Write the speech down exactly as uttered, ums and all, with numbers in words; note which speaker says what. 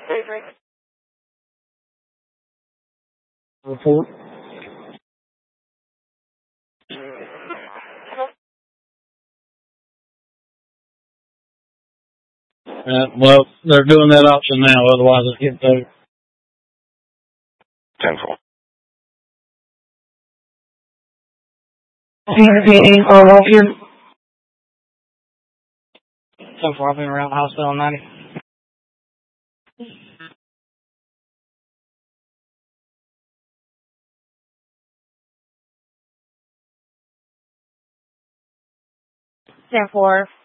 Speaker 1: Report. Uh, well, they're doing that option now, otherwise it's getting towed.
Speaker 2: ten four.
Speaker 1: ten four, I've been around the hospital on ninety. ten four.